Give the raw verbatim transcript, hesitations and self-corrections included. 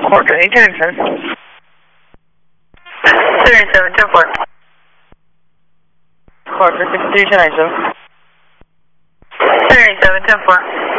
Quarter eight Jackson. thirty-seven ten four. Quarter six three Jackson. thirty-seven ten four.